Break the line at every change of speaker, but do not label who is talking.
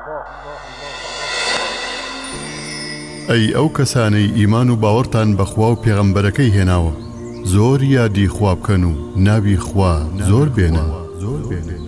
ئەی ئەو کەسانەی ئیمان و باوەڕتان بەخوا و پێغەمبەرەکەی هێناوە، زۆر یادی خوا بکەن و ناوی خوا زۆر بێنن.